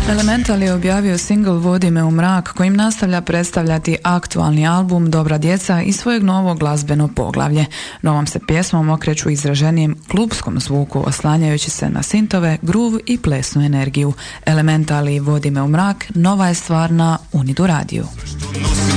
Elemental je objavio single Vodi me u mrak kojim nastavlja predstavljati aktualni album Dobra djeca i svojeg novog glazbeno poglavlje. Novom se pjesmom okreću izraženijem klupskom zvuku oslanjajući se na sintove, groove i plesnu energiju. Elemental i Vodi me u mrak nova je stvar na Unidu radiju.